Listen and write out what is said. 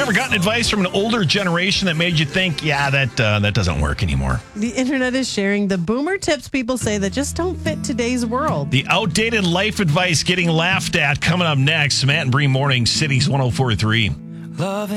you ever gotten advice from an older generation that made you think, yeah, that doesn't work anymore? The internet is sharing the boomer tips people say that just don't fit today's world. The outdated life advice getting laughed at coming up next. Matt and Bree Morning, Cities 104.3.